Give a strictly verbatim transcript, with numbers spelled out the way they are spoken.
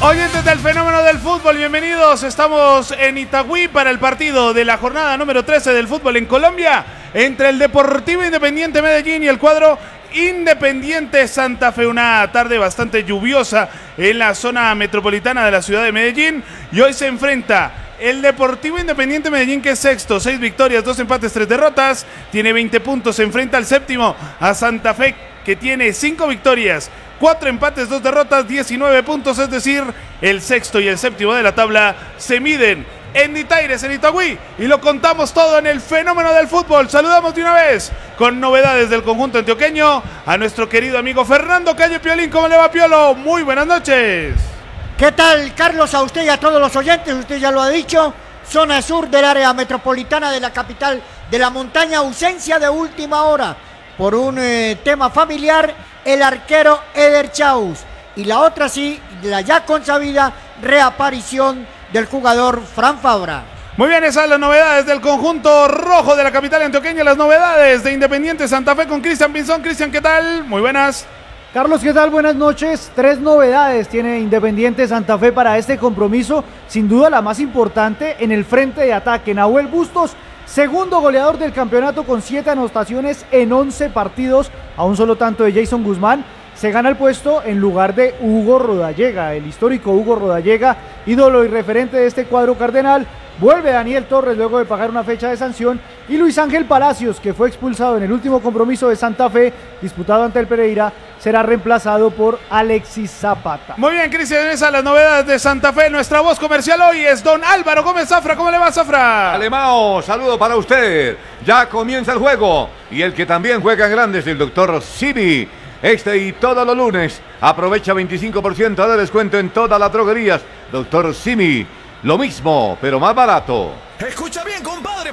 Oyentes del fenómeno del fútbol, bienvenidos. Estamos en Itagüí para el partido de la jornada número trece del fútbol en Colombia entre el Deportivo Independiente Medellín y el cuadro Independiente Santa Fe. Una tarde bastante lluviosa en la zona metropolitana de la ciudad de Medellín y hoy se enfrenta el Deportivo Independiente Medellín, que es sexto, seis victorias, dos empates, tres derrotas, tiene veinte puntos, se enfrenta al séptimo, a Santa Fe, que tiene cinco victorias, cuatro empates, dos derrotas, diecinueve puntos, es decir, el sexto y el séptimo de la tabla se miden en Ditaires, en Itagüí, y lo contamos todo en el fenómeno del fútbol. Saludamos de una vez, con novedades del conjunto antioqueño, a nuestro querido amigo Fernando Calle Piolín. ¿Cómo le va, Piolo? Muy buenas noches. ¿Qué tal, Carlos? A usted y a todos los oyentes, usted ya lo ha dicho, zona sur del área metropolitana de la capital de la montaña, ausencia de última hora por un eh, tema familiar, el arquero Eder Chaus, y la otra sí, la ya consabida reaparición del jugador Fran Fabra. Muy bien, esas son las novedades del conjunto rojo de la capital antioqueña, las novedades de Independiente Santa Fe con Cristian Pinzón. Cristian, ¿qué tal? Muy buenas. Carlos, ¿qué tal? Buenas noches. Tres novedades tiene Independiente Santa Fe para este compromiso. Sin duda la más importante en el frente de ataque. Nahuel Bustos, segundo goleador del campeonato con siete anotaciones en once partidos, a un solo tanto de Jason Guzmán. Se gana el puesto en lugar de Hugo Rodallega, el histórico Hugo Rodallega, ídolo y referente de este cuadro cardenal. Vuelve Daniel Torres luego de pagar una fecha de sanción, y Luis Ángel Palacios, que fue expulsado en el último compromiso de Santa Fe disputado ante el Pereira, será reemplazado por Alexis Zapata. Muy bien, Cristian, esas las novedades de Santa Fe. Nuestra voz comercial hoy es don Álvaro Gómez Zafra. ¿Cómo le va, Zafra? Alemao, saludo para usted. Ya comienza el juego, y el que también juega en grande es el doctor Simi. Este y todos los lunes aprovecha veinticinco por ciento de descuento en todas las droguerías. doctor Simi, lo mismo, pero más barato. Escucha